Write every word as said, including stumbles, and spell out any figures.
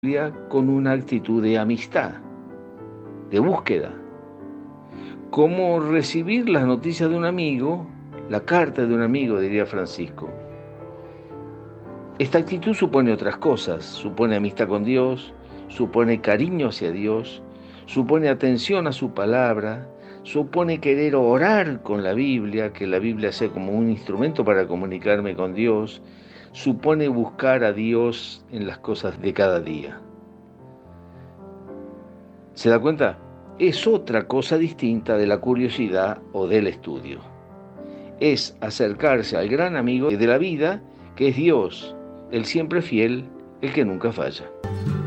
con una actitud de amistad, de búsqueda. Como recibir las noticias de un amigo, la carta de un amigo, diría Francisco. Esta actitud supone otras cosas, supone amistad con Dios, supone cariño hacia Dios, supone atención a su palabra, supone querer orar con la Biblia, que la Biblia sea como un instrumento para comunicarme con Dios, supone buscar a Dios en las cosas de cada día. ¿Se da cuenta? Es otra cosa distinta de la curiosidad o del estudio. Es acercarse al gran amigo de la vida, que es Dios, el siempre fiel, el que nunca falla.